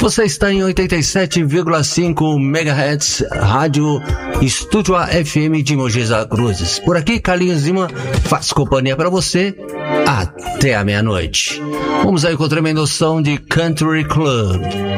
Você está em 87,5 MHz, Rádio Estúdio FM de Mogi das Cruzes. Por aqui, Carlinhos Lima faz companhia para você até a meia-noite. Vamos aí com o tremendo som de Country Club.